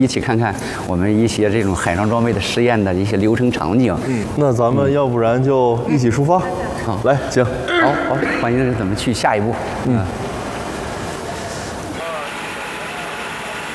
一起看看我们一些这种海上装备的实验的一些流程场景。 那咱们要不然就一起出发。 好， 来，请。 好，欢迎咱们去下一步。